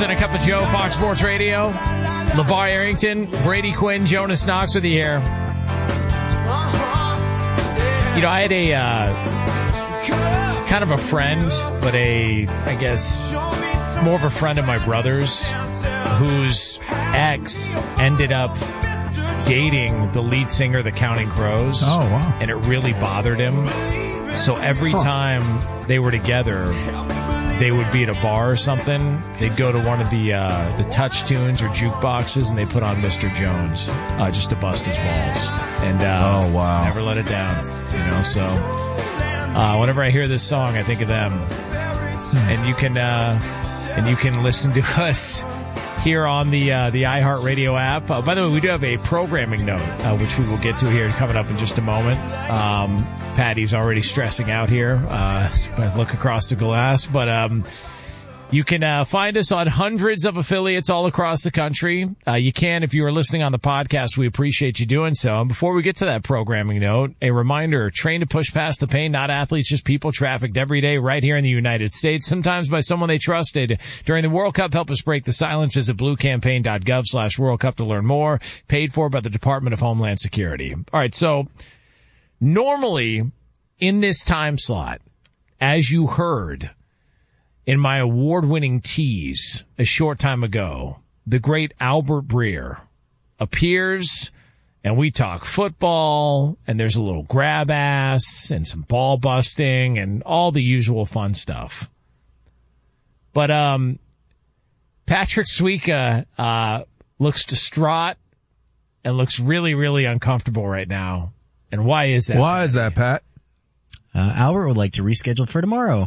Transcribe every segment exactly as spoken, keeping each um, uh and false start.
and a Cup of Joe, Fox Sports Radio. LeVar Arrington, Brady Quinn, Jonas Knox with you here. You know, I had a uh, kind of a friend, but a, I guess, more of a friend of my brother's, whose ex ended up dating the lead singer of the Counting Crows. Oh, wow. And it really bothered him. So every huh. time they were together, they would be at a bar or something. They'd go to one of the uh, the touch tunes or jukeboxes, and they put on Mister Jones uh, just to bust his balls. And uh, oh wow, never let it down. You know, so uh, whenever I hear this song, I think of them. Hmm. And you can uh, and you can listen to us here on the uh, the iHeartRadio app. Uh, by the way, we do have a programming note, uh, which we will get to here coming up in just a moment. Um, Patty's already stressing out here. Uh, look across the glass. But um, you can uh, find us on hundreds of affiliates all across the country. Uh, you can, if you are listening on the podcast, we appreciate you doing so. And before we get to that programming note, a reminder, train to push past the pain, not athletes, just people trafficked every day right here in the United States, sometimes by someone they trusted. During the World Cup, help us break the silence. Visit bluecampaign.gov slash World Cup to learn more. Paid for by the Department of Homeland Security. All right, so normally in this time slot, as you heard in my award-winning tease a short time ago, the great Albert Breer appears, and we talk football, and there's a little grab ass and some ball busting and all the usual fun stuff. But um, Patrick Suika uh, looks distraught and looks really, really uncomfortable right now. And why is that? Why is that, Pat? Uh, Albert would like to reschedule for tomorrow.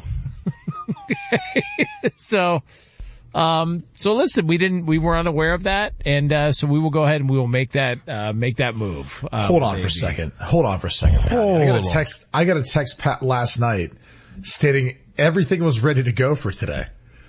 so, um, so listen, we didn't, we were unaware of that, and uh, so we will go ahead and we will make that, uh, make that move. Uh, Hold on maybe. for a second. Hold on for a second. Pat. I got a text. I got a text Pat last night stating everything was ready to go for today.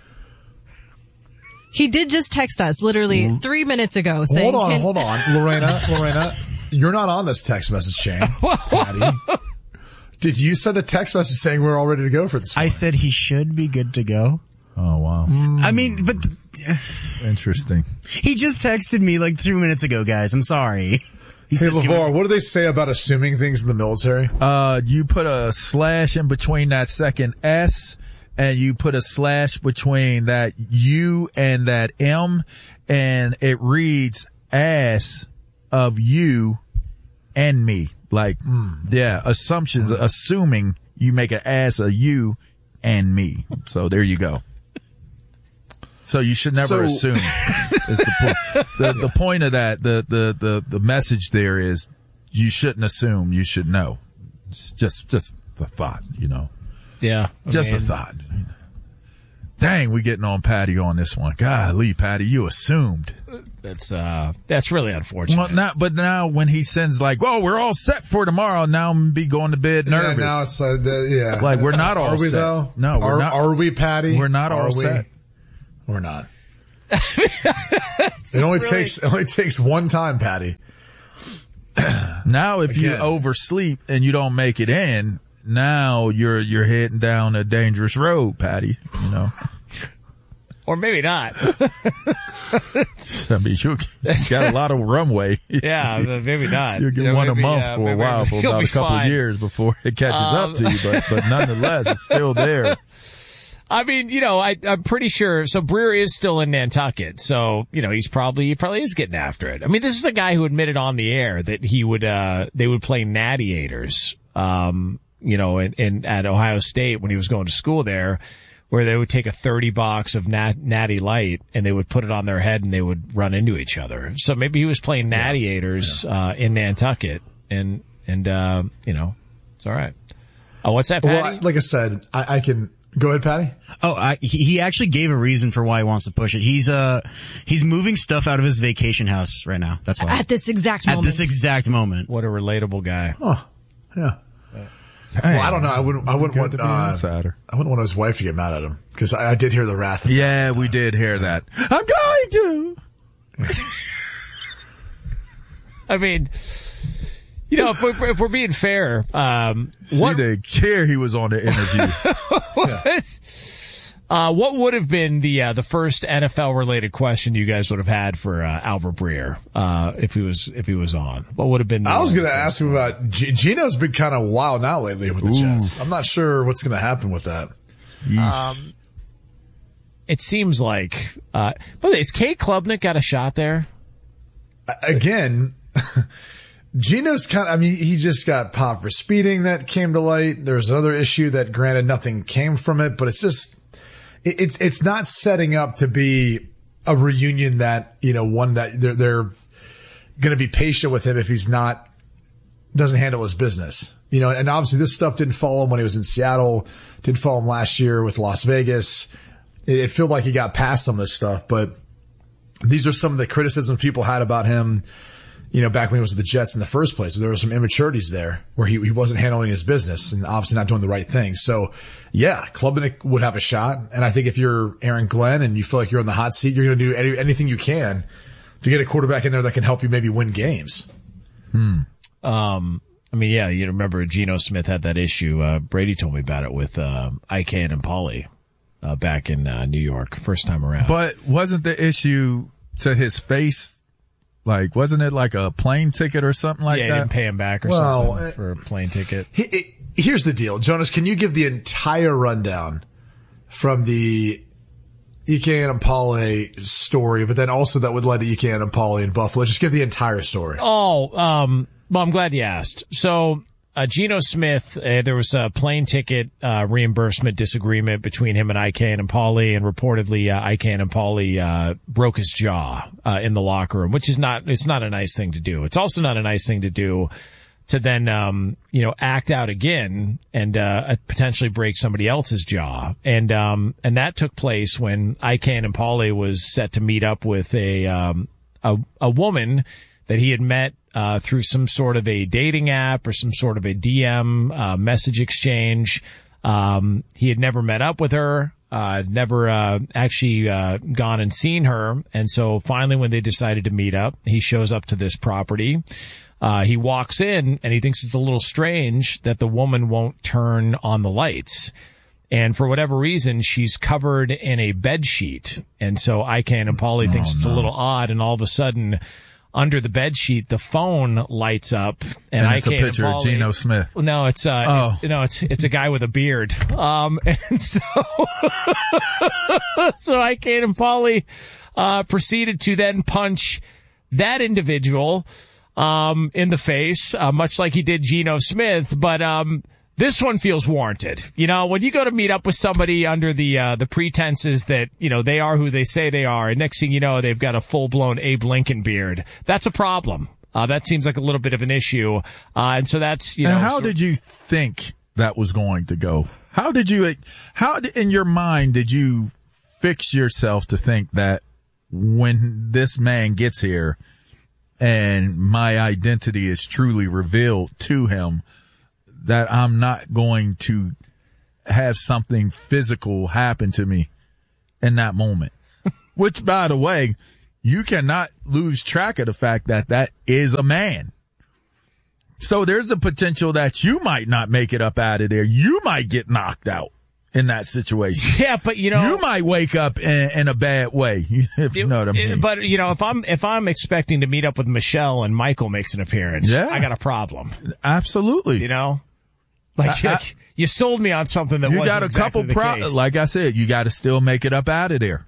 He did just text us literally mm-hmm. three minutes ago saying, "Hold on, Can- hold on, Lorena, Lorena, you're not on this text message chain, Patty." Did you send a text message saying we're all ready to go for this morning? I said he should be good to go. Oh, wow. Mm. I mean, but... Interesting. He just texted me like three minutes ago, guys. I'm sorry. He hey, says, LeVar, what do they say about assuming things in the military? Uh, you put a slash in between that second S, and you put a slash between that U and that M, and it reads ass of you and me. Like, mm. yeah, assumptions, mm. assuming you make an ass of you and me. So there you go. So you should never so, assume is the point. The, the point of that, the, the, the, the message there is you shouldn't assume, you should know. It's just, just the thought, you know. Yeah. Just mean, a thought. Dang, we getting on Patty on this one. Golly, Patty, you assumed. That's, uh, that's really unfortunate. Well, now, but now when he sends like, well, we're all set for tomorrow. Now I'm be going to bed nervous. Yeah, now it's uh, the, yeah. Like we're not all are we, set. Though? No, we're are, not. Are we, Patty? We're not are all we? set. We're not. it only really... takes, it only takes one time, Patty. Now, if Again. you oversleep and you don't make it in, now you're, you're heading down a dangerous road, Patty, you know. Or maybe not. I mean, you got a lot of runway. Yeah, maybe not. You'll get you know, one maybe, a month uh, for a while, for about a couple fine. of years before it catches um, up to you. But, but nonetheless, it's still there. I mean, you know, I, I'm pretty sure. So Breer is still in Nantucket. So, you know, he's probably, he probably is getting after it. I mean, this is a guy who admitted on the air that he would, uh, they would play Natty-ators, um, you know, in, in, at Ohio State when he was going to school there, where they would take a thirty box of nat, Natty Light and they would put it on their head and they would run into each other. So maybe he was playing Natty-ators, yeah, yeah. uh, in Nantucket and, and, uh, you know, it's all right. Oh, what's that, Patty? Well, like I said, I, I can go ahead, Patty. Oh, I, he, he actually gave a reason for why he wants to push it. He's, uh, he's moving stuff out of his vacation house right now. That's why. At this exact moment. At this exact moment. What a relatable guy. Oh, yeah. Hey, well, I don't know. I wouldn't. I wouldn't want. Uh, I wouldn't want his wife to get mad at him because I, I did hear the wrath. Of yeah, we did hear that. I'm going to. I mean, you know, if we're, if we're being fair, um, she what, didn't care he was on the interview. what, Uh, what would have been the uh, the first N F L related question you guys would have had for uh, Albert Breer uh, if he was if he was on? What would have been? The I was going to ask him about G- Gino's been kind of wild now lately with the Ooh. Jets. I'm not sure what's going to happen with that. Um, it seems like. Uh, by the way, is Kate Klubnik got a shot there? Again. Gino's kind of, I mean, he just got popped for speeding that came to light. There's another issue that granted nothing came from it, but it's just, it, it's, it's not setting up to be a reunion that, you know, one that they're, they're going to be patient with him if he's not, doesn't handle his business, you know, and obviously this stuff didn't follow him when he was in Seattle, didn't follow him last year with Las Vegas. It, it felt like he got past some of this stuff, but these are some of the criticisms people had about him. You know, back when he was with the Jets in the first place, there were some immaturities there where he, he wasn't handling his business and obviously not doing the right thing. So yeah, Klubnik would have a shot. And I think if you're Aaron Glenn and you feel like you're on the hot seat, you're going to do any, anything you can to get a quarterback in there that can help you maybe win games. Hmm. Um, I mean, yeah, you remember Geno Smith had that issue. Uh, Brady told me about it with, uh, Ike and Paulie, uh, back in, uh, New York, first time around. But wasn't the issue to his face? Like, wasn't it like a plane ticket or something like yeah, that? Yeah, didn't pay him back or well, something for a plane ticket. He, it, here's the deal. Jonas, can you give the entire rundown from the Ike Enemkpali story, but then also that would lead to Ike Enemkpali in Buffalo? Just give the entire story. Oh, um, well, I'm glad you asked. So, Uh, Geno Smith, uh, there was a plane ticket uh, reimbursement disagreement between him and Ike Enemkpali, and reportedly uh, Ike Enemkpali uh, broke his jaw uh, in the locker room, which is not, it's not a nice thing to do. It's also not a nice thing to do to then, um, you know, act out again and uh, potentially break somebody else's jaw. And um, and that took place when Ike Enemkpali was set to meet up with a um, a, a woman that he had met Uh, through some sort of a dating app or some sort of a D M uh, message exchange. Um, he had never met up with her, uh, never uh, actually uh, gone and seen her. And so finally when they decided to meet up, he shows up to this property. Uh, he walks in and he thinks it's a little strange that the woman won't turn on the lights. And for whatever reason, she's covered in a bed sheet. And so Ike Enemkpali thinks oh, it's no. a little odd, and all of a sudden, under the bed sheet, the phone lights up, and, and it's Ike a picture Enemkpali, of Geno Smith. No, it's uh, oh. it, no, it's it's a guy with a beard. Um, and so so Ike Enemkpali uh proceeded to then punch that individual um in the face, uh, much like he did Geno Smith, but um. This one feels warranted. You know, when you go to meet up with somebody under the, uh, the pretenses that, you know, they are who they say they are, and next thing you know, they've got a full-blown Abe Lincoln beard. That's a problem. Uh, that seems like a little bit of an issue. Uh, and so that's, you know. And how did you think that was going to go? How did you, how in your mind did you fix yourself to think that when this man gets here and my identity is truly revealed to him, that I'm not going to have something physical happen to me in that moment? Which, by the way, you cannot lose track of the fact that that is a man. So there's the potential that you might not make it up out of there. You might get knocked out in that situation. Yeah, but you know, you might wake up in, in a bad way, if you know what I mean. But you know, if I'm if I'm expecting to meet up with Michelle and Michael makes an appearance, yeah. I got a problem. Absolutely. You know? Like, I, I, you sold me on something that you wasn't got a exactly couple the pro- case. Like I said, you got to still make it up out of there.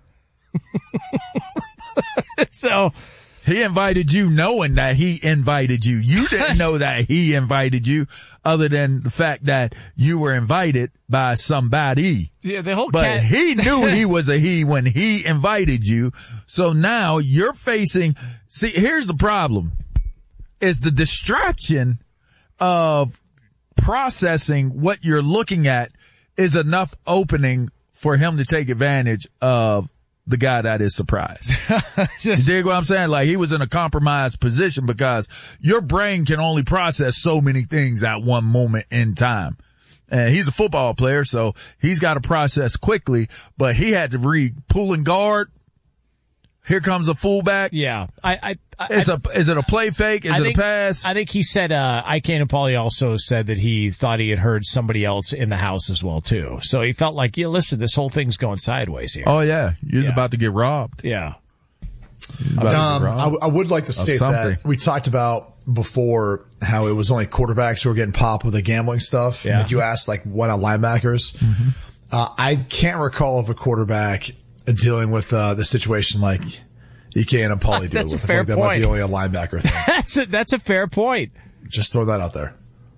So he invited you knowing that he invited you. You didn't know that he invited you, other than the fact that you were invited by somebody. Yeah, the whole but cat- he knew he was a he when he invited you. So now you're facing, see, here's the problem, is the distraction of processing what you're looking at is enough opening for him to take advantage of the guy that is surprised. You dig what I'm saying? Like, he was in a compromised position because your brain can only process so many things at one moment in time. And he's a football player, so he's got to process quickly, but he had to read pulling guard. Here comes a fullback. Yeah. I, I, I Is a is it a play fake? Is I it think, a pass? I think he said, uh, Ike Anapoli also said that he thought he had heard somebody else in the house as well, too. So he felt like, yeah, listen, this whole thing's going sideways here. Oh, yeah. You're Yeah. about to get robbed. Yeah. About to get Um, robbed. I, w- I would like to state something. that we talked about before how it was only quarterbacks who were getting popped with the gambling stuff. Yeah. Like you asked, like, why not linebackers? Mm-hmm. Uh, I can't recall of a quarterback dealing with uh, the situation like Ike and Paulie deal That's a with. I fair think that might point. be only a linebacker thing. That's a, that's a fair point. Just throw that out there.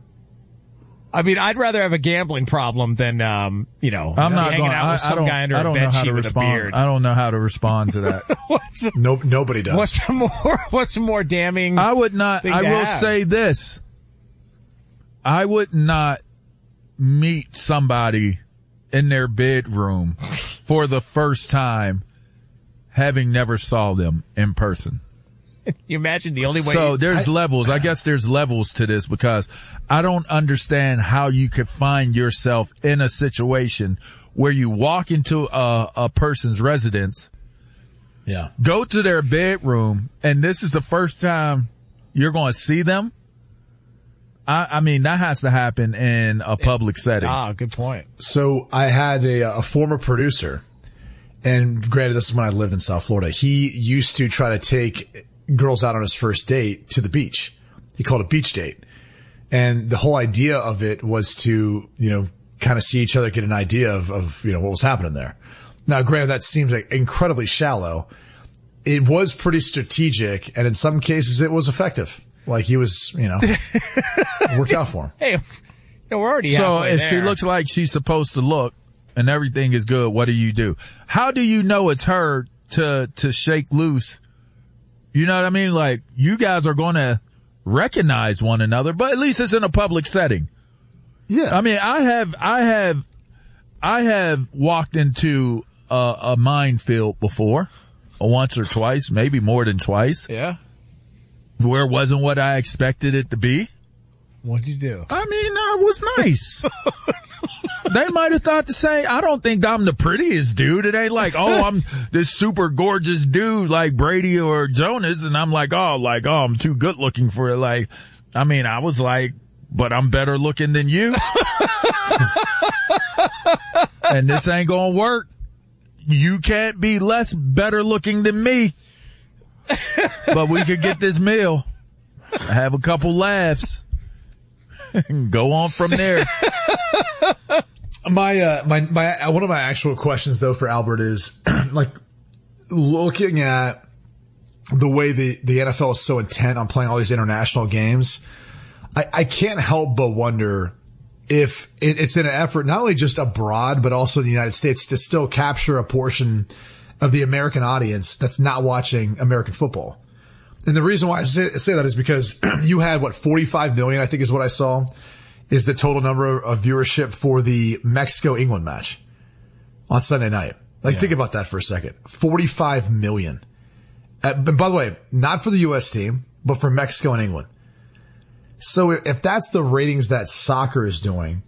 I mean, I'd rather have a gambling problem than, um, you know, I'm not hanging going. out I, with I some don't. guy under I a don't know bed how sheet to with a respond. beard. I don't know how to respond to that. What's, No, nobody does. what's more, what's more damning? I would not. thing I to will have? say this. I would not meet somebody in their bedroom for the first time, having never saw them in person. You imagine the only way. So there's levels. I guess there's levels to this because I don't understand how you could find yourself in a situation where you walk into a, a person's residence, Yeah. go to their bedroom, and this is the first time you're going to see them. I, I mean, that has to happen in a public setting. ah, good point. So I had a, a former producer, and granted, this is when I lived in South Florida. He used to try to take girls out on his first date to the beach. He called it beach date. And the whole idea of it was to, you know, kind of see each other, get an idea of, of, you know, what was happening there. Now, granted, that seems like incredibly shallow. It was pretty strategic, and in some cases it was effective. Like he was, you know, worked out for him. Hey, you know, we're already So halfway if there. she looks like she's supposed to look and everything is good, what do you do? How do you know it's her to, to shake loose? You know what I mean? Like you guys are going to recognize one another, but at least it's in a public setting. Yeah. I mean, I have, I have, I have walked into a, a minefield before, once or twice, maybe more than twice, yeah. where it wasn't what I expected it to be. What'd you do? I mean, I was nice. They might have thought the same. I don't think I'm the prettiest dude. It ain't like, oh, I'm this super gorgeous dude like Brady or Jonas. And I'm like, oh, like, oh, I'm too good looking for it. Like, I mean, I was like, but I'm better looking than you. And this ain't gonna work. You can't be less better looking than me. But we could get this meal, have a couple laughs, and go on from there. My, uh, my, my, one of my actual questions though for Albert is like looking at the way the, the N F L is so intent on playing all these international games. I, I can't help but wonder if it, it's in an effort not only just abroad, but also in the United States to still capture a portion of the American audience that's not watching American football. And the reason why I say, say that is because you had what, forty-five million, I think is what I saw, is the total number of viewership for the Mexico-England match on Sunday night. Like, yeah. Think about that for a second. forty-five million. Uh, but by the way, not for the U S team, but for Mexico and England. So if that's the ratings that soccer is doing,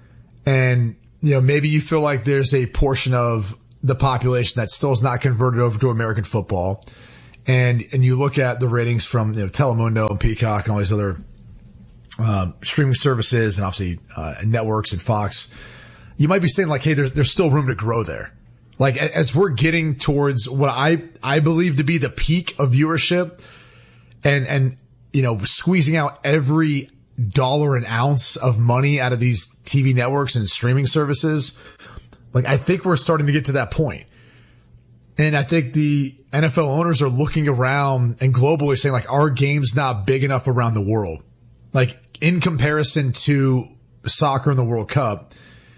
and, you know, maybe you feel like there's a portion of the population that still is not converted over to American football, and, and you look at the ratings from, you know, Telemundo and Peacock and all these other Um, streaming services and obviously, uh, networks and Fox, you might be saying like, hey, there's, there's still room to grow there. Like as we're getting towards what I, I believe to be the peak of viewership and, and, you know, squeezing out every dollar an ounce of money out of these T V networks and streaming services. Like I think we're starting to get to that point. And I think the N F L owners are looking around and globally saying like, our game's not big enough around the world. Like in comparison to soccer and the World Cup,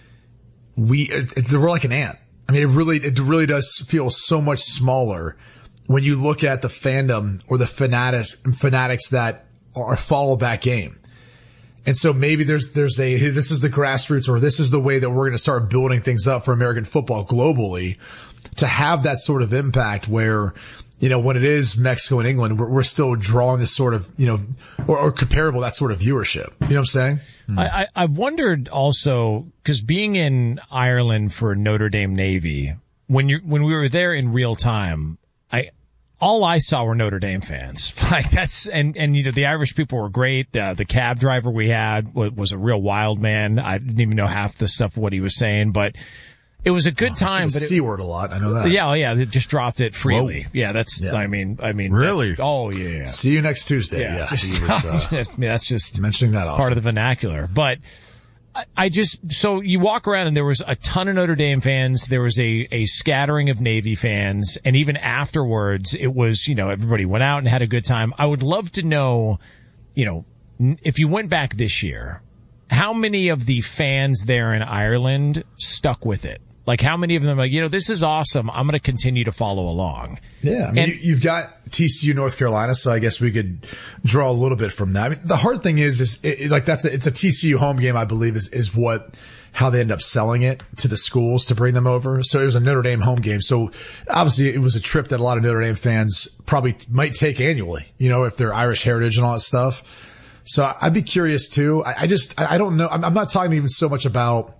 we, it, it, we're like an ant. I mean, it really, it really does feel so much smaller when you look at the fandom or the fanatics, fanatics that are follow that game. And so maybe there's, there's a, hey, this is the grassroots or this is the way that we're going to start building things up for American football globally to have that sort of impact where, you know, when it is Mexico and England, we're, we're still drawing this sort of, you know, or, or comparable, that sort of viewership. You know what I'm saying? Mm. I, I, I've wondered also, cause being in Ireland for Notre Dame Navy, when you, when we were there in real time, I, all I saw were Notre Dame fans. Like that's, and, and, you know, the Irish people were great. Uh, the cab driver we had was, was a real wild man. I didn't even know half the stuff of what he was saying, but it was a good oh, time. But but the it, C word a lot. I know that. Yeah. Oh, yeah. They just dropped it freely. Whoa. Yeah. That's, yeah. I mean, I mean, really? Oh, yeah. See you next Tuesday. Yeah. yeah. Just, was, uh, that's just mentioning that part often. of the vernacular. But I, I just, so you walk around and there was a ton of Notre Dame fans. There was a, a scattering of Navy fans. And even afterwards, it was, you know, everybody went out and had a good time. I would love to know, you know, if you went back this year, how many of the fans there in Ireland stuck with it? Like, how many of them are like, you know, this is awesome. I'm going to continue to follow along. Yeah. I mean, and, you, you've got T C U, North Carolina, so I guess we could draw a little bit from that. I mean, the hard thing is, is it, like that's a, it's a T C U home game, I believe, is, is what, how they end up selling it to the schools to bring them over. So it was a Notre Dame home game. So obviously it was a trip that a lot of Notre Dame fans probably might take annually, you know, if they're Irish heritage and all that stuff. So I'd be curious too. I, I just, I don't know. I'm, I'm not talking even so much about,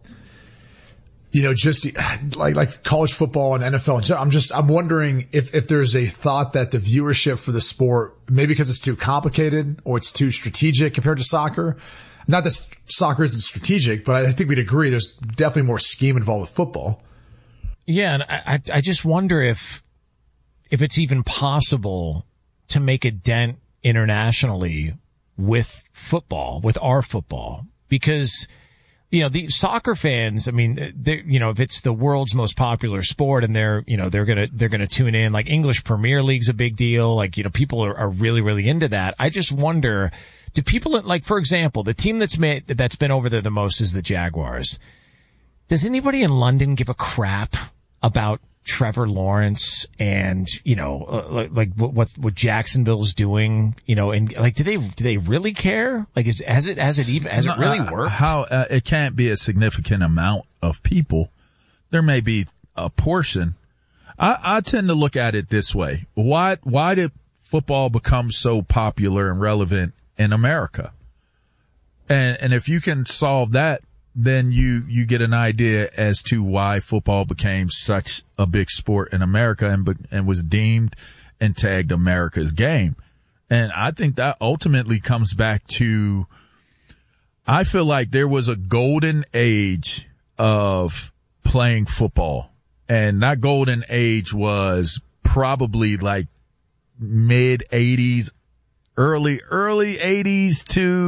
you know, just like, like college football and N F L. I'm just, I'm wondering if, if there's a thought that the viewership for the sport, maybe because it's too complicated or it's too strategic compared to soccer. Not that soccer isn't strategic, but I think we'd agree there's definitely more scheme involved with football. Yeah. And I, I just wonder if, if it's even possible to make a dent internationally with football, with our football, because, you know, the soccer fans, I mean, they, you know, if it's the world's most popular sport and they're, you know, they're going to, they're going to tune in, like English Premier League's a big deal. Like, you know, people are, are really, really into that. I just wonder, do people, like, for example, the team that's made, that's been over there the most is the Jaguars. Does anybody in London give a crap about Trevor Lawrence and, you know, uh, like what, what, what Jacksonville's doing, you know, and like, do they, do they really care? Like, is, has it, has it even, has it really worked? How, uh, it can't be a significant amount of people. There may be a portion. I, I tend to look at it this way. Why, why did football become so popular and relevant in America? And, and if you can solve that, then you, you get an idea as to why football became such a big sport in America and, and was deemed and tagged America's game. And I think that ultimately comes back to, I feel like there was a golden age of playing football, and that golden age was probably like mid eighties, early, early eighties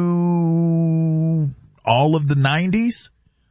to all of the nineties.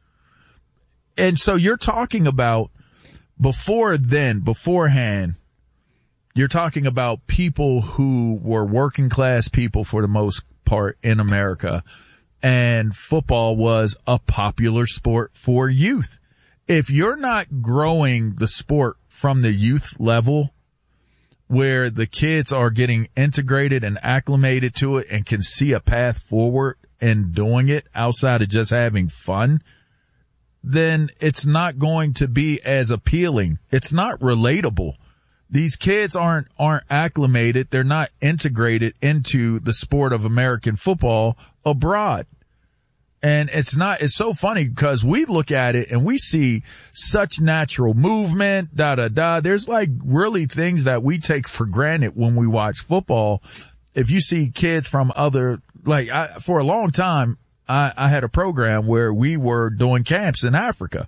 And so you're talking about before then, beforehand, you're talking about people who were working class people for the most part in America, and football was a popular sport for youth. If you're not growing the sport from the youth level where the kids are getting integrated and acclimated to it and can see a path forward and doing it outside of just having fun, then it's not going to be as appealing. It's not relatable. These kids aren't, aren't acclimated. They're not integrated into the sport of American football abroad. And it's not, it's so funny because we look at it and we see such natural movement, da, da, da. There's like really things that we take for granted when we watch football. If you see kids from other, like I, for a long time, I, I had a program where we were doing camps in Africa,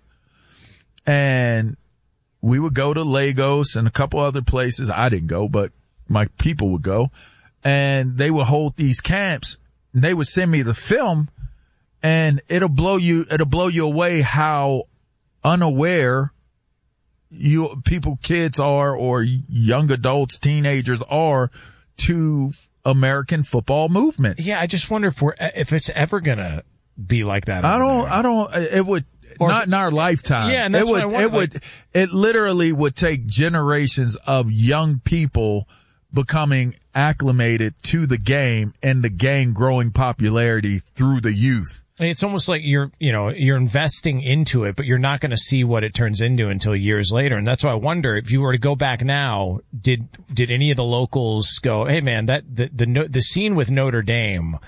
and we would go to Lagos and a couple other places. I didn't go, but my people would go, and they would hold these camps, and they would send me the film, and it'll blow you, it'll blow you away how unaware you people, kids are, or young adults, teenagers are to American football movement. Yeah, I just wonder if we're, if it's ever gonna be like that. I don't, there. I don't, it would, or not in our lifetime. Yeah, and that's it would, what I wonder, it would, like, it literally would take generations of young people becoming acclimated to the game and the game growing popularity through the youth. It's almost like you're, you know, you're investing into it, but you're not going to see what it turns into until years later. And that's why I wonder if you were to go back now, did, did any of the locals go, hey man, that, the, the, the scene with Notre Dame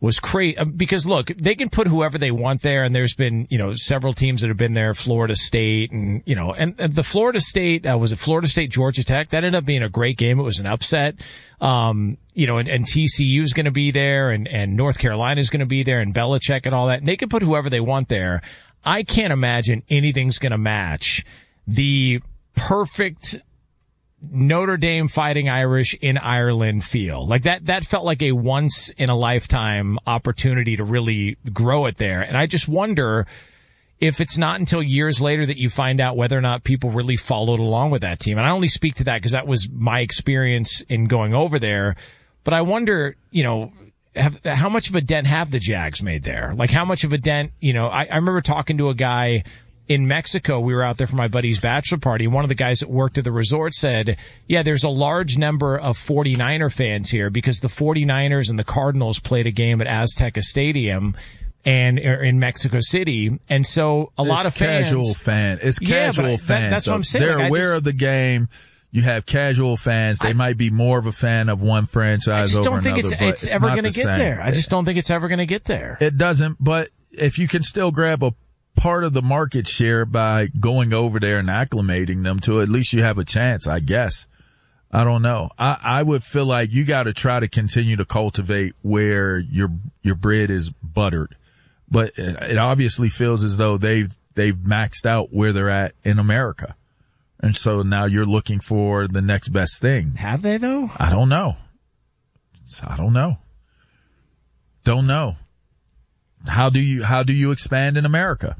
was crazy. Because look, they can put whoever they want there, and there's been, you know, several teams that have been there, Florida State, and, you know, and, and the Florida State, uh, was it Florida State, Georgia Tech? That ended up being a great game. It was an upset. Um, you know, and, and T C U is going to be there, and, and North Carolina is going to be there, and Belichick and all that. And they can put whoever they want there. I can't imagine anything's going to match the perfect Notre Dame Fighting Irish in Ireland feel. Like that, that felt like a once in a lifetime opportunity to really grow it there. And I just wonder if it's not until years later that you find out whether or not people really followed along with that team. And I only speak to that because that was my experience in going over there. But I wonder, you know, have, how much of a dent have the Jags made there? Like how much of a dent, you know, I, I remember talking to a guy in Mexico. We were out there for my buddy's bachelor party. One of the guys that worked at the resort said, yeah, there's a large number of forty-niner fans here because the forty-niners and the Cardinals played a game at Azteca Stadium and in Mexico City. And so a it's lot of fans. Casual fan. It's yeah, casual that, fans. That's what I'm saying. They're like, aware just, of the game. You have casual fans. They I, might be more of a fan of one franchise over another. I just don't think another, it's, it's, it's ever going to get same. there. I just don't think it's ever going to get there. It doesn't, but if you can still grab a part of the market share by going over there and acclimating them to it, at least you have a chance, I guess. I don't know. I, I would feel like you got to try to continue to cultivate where your, your bread is buttered. But it, it obviously feels as though they've, they've maxed out where they're at in America. And so now you're looking for the next best thing. Have they though? I don't know. I don't know. Don't know. How do you, how do you expand in America?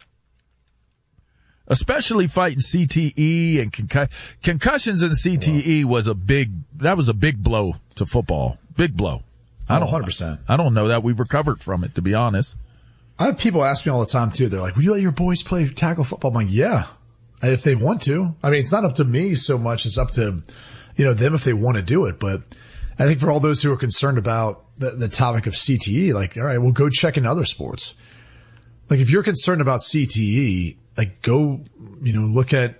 Especially fighting C T E and concussions. Concussions and C T E was a big, that was a big blow to football. Big blow. I don't, one hundred percent. I don't know that we've recovered from it, to be honest. I have people ask me all the time too. They're like, will you let your boys play tackle football? I'm like, yeah, if they want to. I mean, it's not up to me so much. It's up to, you know, them if they want to do it. But I think for all those who are concerned about the, the topic of C T E, like, all right, well, go check in other sports. Like if you're concerned about C T E, like go, you know, look at,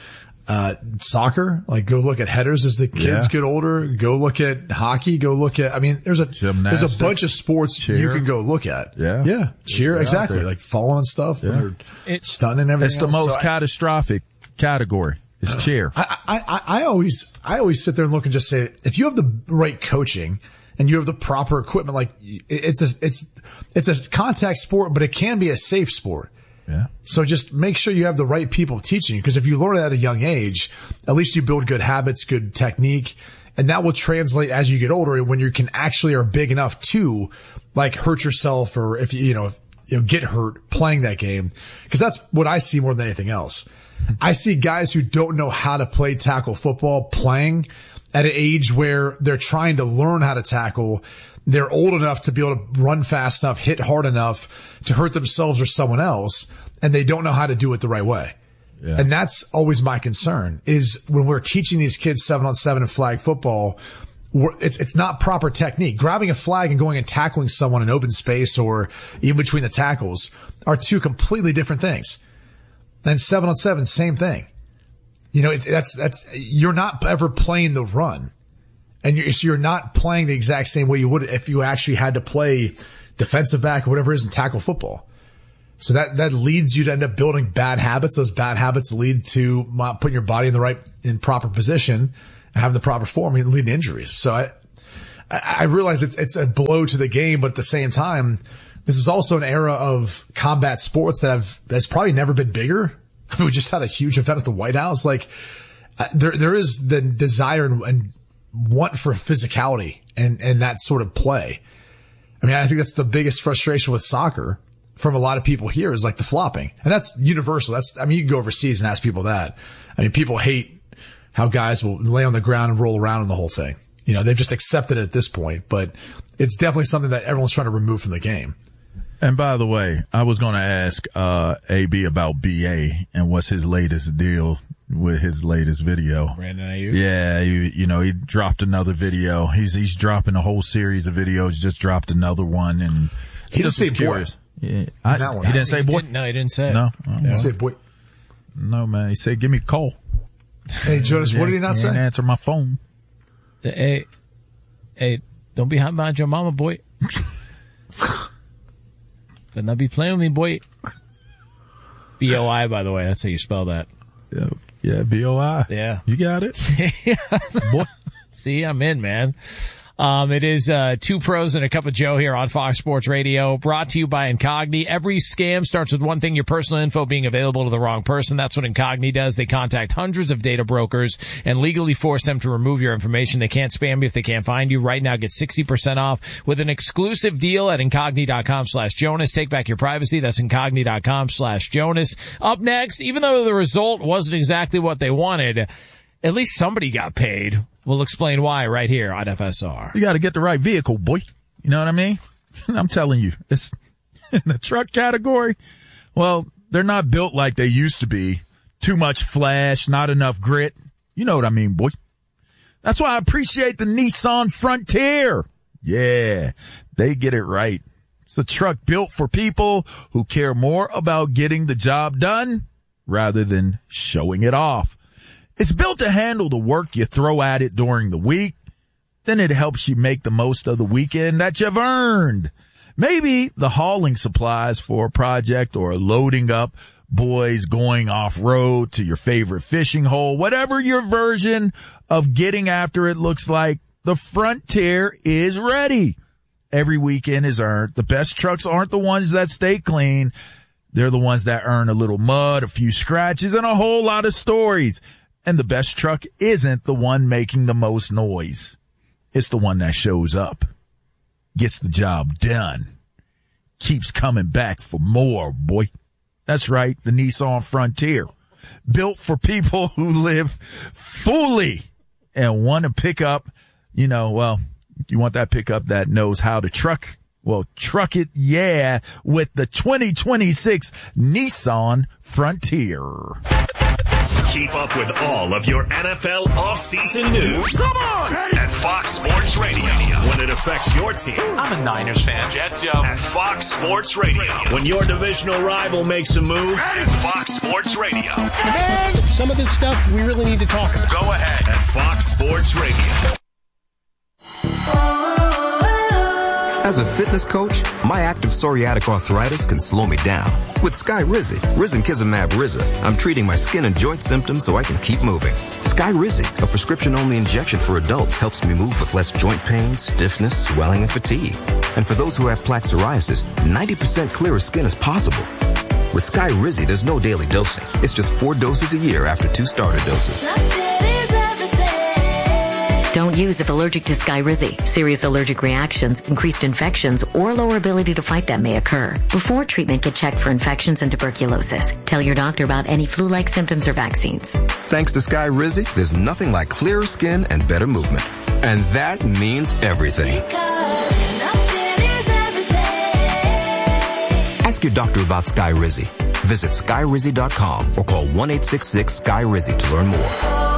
uh, soccer, like go look at headers as the kids yeah. get older, go look at hockey, go look at, I mean, there's a, there's a bunch of sports cheer. You can go look at. Yeah. Yeah. Cheer. Exactly. Like following stuff. Yeah. When they're stunning and everything. It's the else. most so catastrophic I, category. It's cheer. I, I, I, I always, I always sit there and look and just say, if you have the right coaching and you have the proper equipment, like it's a, it's, it's a contact sport, but it can be a safe sport. Yeah. So just make sure you have the right people teaching you. Because if you learn it at a young age, at least you build good habits, good technique, and that will translate as you get older when you can actually are big enough to like hurt yourself or if you, you know, you know, get hurt playing that game. Because that's what I see more than anything else. I see guys who don't know how to play tackle football playing at an age where they're trying to learn how to tackle. They're old enough to be able to run fast enough, hit hard enough to hurt themselves or someone else, and they don't know how to do it the right way. Yeah. And that's always my concern is when we're teaching these kids seven on seven and flag football, we're, it's, it's not proper technique. Grabbing a flag and going and tackling someone in open space or even between the tackles are two completely different things. And seven on seven, same thing. You know, it, that's, that's, you're not ever playing the run. And you're, so you're not playing the exact same way you would if you actually had to play defensive back or whatever it is and tackle football. So that, that leads you to end up building bad habits. Those bad habits lead to putting your body in the right, in proper position and having the proper form and lead to injuries. So I, I realize it's, it's a blow to the game, but at the same time, this is also an era of combat sports that have, has probably never been bigger. I mean, we just had a huge event at the White House. Like, uh, there, there is the desire and, and want for physicality and, and that sort of play. I mean, I think that's the biggest frustration with soccer from a lot of people here is like the flopping. And that's universal. That's, I mean, you can go overseas and ask people that. I mean, people hate how guys will lay on the ground and roll around in the whole thing. You know, they've just accepted it at this point, but it's definitely something that everyone's trying to remove from the game. And by the way, I was going to ask, uh, A B about B A and what's his latest deal with his latest video. Brandon Ayuk? Yeah, you, you know, he dropped another video. He's, he's dropping a whole series of videos, just dropped another one and he didn't say boy. Yeah, I, that one. He didn't say he boy? Didn't, no, he didn't say it. No. He didn't say boy. No, man. He said, give me a call. Hey, Jonas, what did he not he say? Didn't answer my phone. Hey, hey, don't be hot behind your mama, boy. Better not be playing with me, boy. B O I, by the way. That's how you spell that. Yeah, yeah B O I. Yeah. You got it? Boy. See, I'm in, man. Um, it is, uh, Two Pros and a Cup of Joe here on Fox Sports Radio, brought to you by Incogni. Every scam starts with one thing, your personal info being available to the wrong person. That's what Incogni does. They contact hundreds of data brokers and legally force them to remove your information. They can't spam you if they can't find you. Right now, get sixty percent off with an exclusive deal at Incogni.com slash Jonas. Take back your privacy. That's Incogni.com slash Jonas. Up next, even though the result wasn't exactly what they wanted, at least somebody got paid. We'll explain why right here on F S R. You got to get the right vehicle, boy. You know what I mean? I'm telling you, it's in the truck category. Well, they're not built like they used to be. Too much flash, not enough grit. You know what I mean, boy. That's why I appreciate the Nissan Frontier. Yeah, they get it right. It's a truck built for people who care more about getting the job done rather than showing it off. It's built to handle the work you throw at it during the week. Then it helps you make the most of the weekend that you've earned. Maybe the hauling supplies for a project or loading up boys going off-road to your favorite fishing hole. Whatever your version of getting after it looks like, the Frontier is ready. Every weekend is earned. The best trucks aren't the ones that stay clean. They're the ones that earn a little mud, a few scratches, and a whole lot of stories. And the best truck isn't the one making the most noise. It's the one that shows up, gets the job done, keeps coming back for more, boy. That's right, the Nissan Frontier. Built for people who live fully and want to pick up, you know, well, you want that pickup that knows how to truck. Well, truck it, yeah, with the twenty twenty-six Nissan Frontier. Keep up with all of your N F L offseason news. Come on! At Fox Sports Radio. When it affects your team. I'm a Niners fan. Jets, yo. At Fox Sports Radio. When your divisional rival makes a move. At Fox Sports Radio. Man, some of this stuff we really need to talk about. Go ahead. At Fox Sports Radio. As a fitness coach, my active psoriatic arthritis can slow me down. With Skyrizi, Risankizumab Riza, I'm treating my skin and joint symptoms so I can keep moving. Skyrizi, a prescription-only injection for adults, helps me move with less joint pain, stiffness, swelling, and fatigue. And for those who have plaque psoriasis, ninety percent clearer skin is possible. With Skyrizi, there's no daily dosing. It's just four doses a year after two starter doses. Don't use if allergic to Skyrizi. Serious allergic reactions, increased infections, or lower ability to fight them may occur. Before treatment, get checked for infections and tuberculosis. Tell your doctor about any flu-like symptoms or vaccines. Thanks to Skyrizi, there's nothing like clearer skin and better movement. And that means everything. Ask your doctor about Skyrizi. Visit Skyrizi dot com or call one eight six six Sky Rizi to learn more.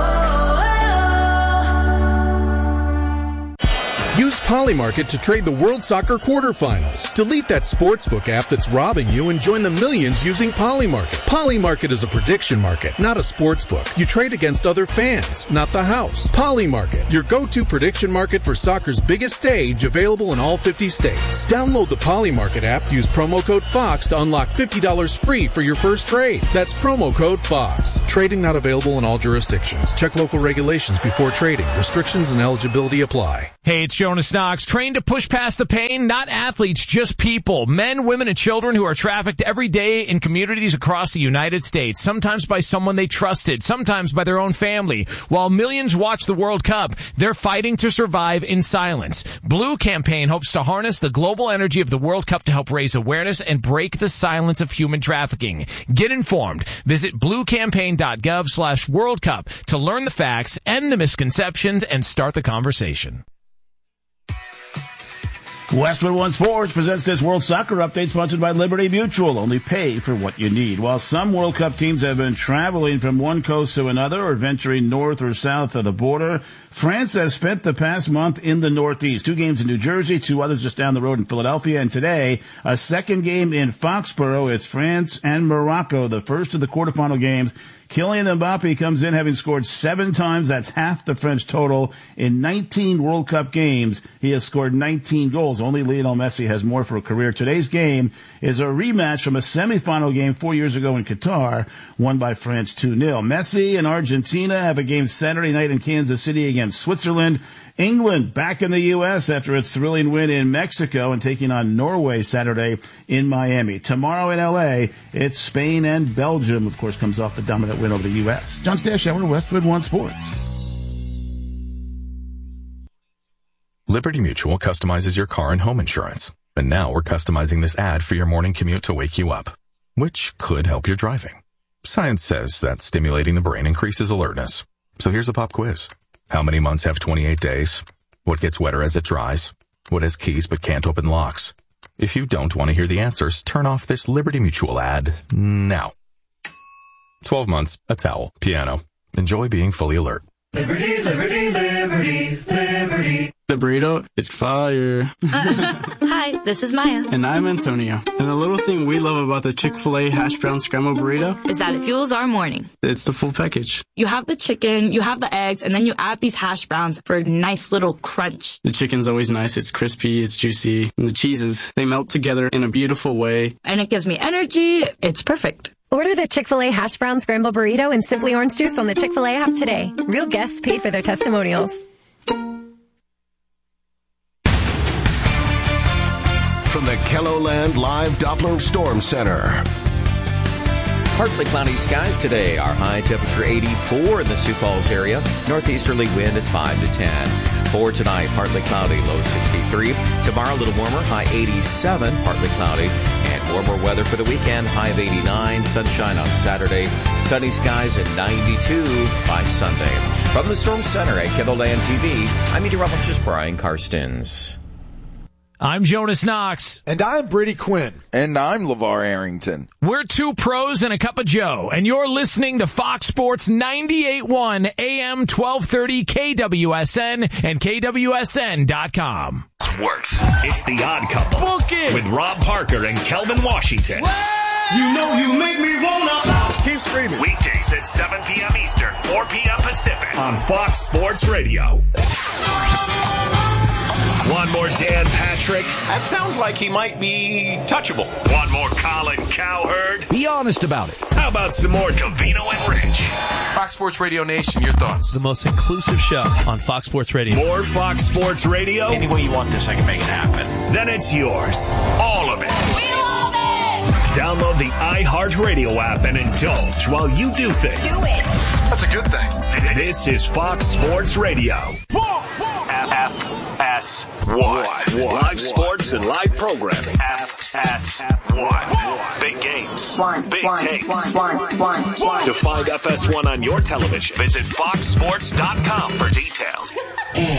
Use Polymarket to trade the World Soccer quarterfinals. Delete that sportsbook app that's robbing you and join the millions using Polymarket. Polymarket is a prediction market, not a sportsbook. You trade against other fans, not the house. Polymarket, your go-to prediction market for soccer's biggest stage, available in all fifty states. Download the Polymarket app, use promo code FOX to unlock fifty dollars free for your first trade. That's promo code FOX. Trading not available in all jurisdictions. Check local regulations before trading. Restrictions and eligibility apply. Hey, it's Jonas Knox, trained to push past the pain, not athletes, just people, men, women, and children who are trafficked every day in communities across the United States, sometimes by someone they trusted, sometimes by their own family. While millions watch the World Cup, they're fighting to survive in silence. Blue Campaign hopes to harness the global energy of the World Cup to help raise awareness and break the silence of human trafficking. Get informed. Visit bluecampaign.gov slash World Cup to learn the facts, end the misconceptions, and start the conversation. Westwood One Sports presents this World Soccer Update sponsored by Liberty Mutual. Only pay for what you need. While some World Cup teams have been traveling from one coast to another or venturing north or south of the border, France has spent the past month in the Northeast. Two games in New Jersey, two others just down the road in Philadelphia, and today, a second game in Foxborough. It's France and Morocco, the first of the quarterfinal games Kylian Mbappe comes in having scored seven times. That's half the French total. In nineteen World Cup games, he has scored nineteen goals. Only Lionel Messi has more for a career. Today's game is a rematch from a semifinal game four years ago in Qatar, won by France two nil. Messi and Argentina have a game Saturday night in Kansas City against Switzerland. England back in the U S after its thrilling win in Mexico and taking on Norway Saturday in Miami. Tomorrow in L A, it's Spain and Belgium, of course, comes off the dominant win over the U S. John Stashower, Westwood One Sports. Liberty Mutual customizes your car and home insurance. And now we're customizing this ad for your morning commute to wake you up, which could help your driving. Science says that stimulating the brain increases alertness. So here's a pop quiz. How many months have twenty-eight days? What gets wetter as it dries? What has keys but can't open locks? If you don't want to hear the answers, turn off this Liberty Mutual ad now. twelve months, a towel, piano. Enjoy being fully alert. Liberty, liberty, liberty, liberty. The burrito is fire. Hi, this is Maya. And I'm Antonio. And the little thing we love about the Chick-fil-A hash brown scrambled burrito is that it fuels our morning. It's the full package. You have the chicken, you have the eggs, and then you add these hash browns for a nice little crunch. The chicken's always nice. It's crispy, it's juicy. And the cheeses, they melt together in a beautiful way. And it gives me energy. It's perfect. Order the Chick-fil-A hash brown scrambled burrito and Simply Orange Juice on the Chick-fil-A app today. Real guests paid for their testimonials. From the KELOLAND Live Doppler Storm Center. Partly cloudy skies today. Our high temperature eighty-four in the Sioux Falls area. Northeasterly wind at five to ten. For tonight, partly cloudy, low sixty-three. Tomorrow, a little warmer, high eighty-seven, partly cloudy. And warmer weather for the weekend, high of eighty-nine. Sunshine on Saturday. Sunny skies at ninety-two by Sunday. From the Storm Center at KELOLAND T V, I'm meteorologist Brian Karstens. I'm Jonas Knox. And I'm Brady Quinn. And I'm LeVar Arrington. We're two pros and a cup of Joe, and you're listening to Fox Sports ninety-eight point one A M twelve thirty K W S N and K W S N dot com. Works. It's The Odd Couple. Book it. With Rob Parker and Kelvin Washington. What? You know you make me wanna keep screaming. Weekdays at seven p.m. Eastern, four p.m. Pacific on Fox Sports Radio. One more Dan Patrick. That sounds like he might be touchable. One more Colin Cowherd. Be honest about it. How about some more Covino and Rich? Fox Sports Radio Nation, your thoughts? The most inclusive show on Fox Sports Radio. More Fox Sports Radio? Any way you want this, I can make it happen. Then it's yours. All of it. We love it! Download the iHeartRadio app and indulge while you do things. Do it! That's a good thing. This is Fox Sports Radio. F S one. Live sports and live programming. F S one. Big games. Big takes. To find F S one on your television, visit fox sports dot com for details.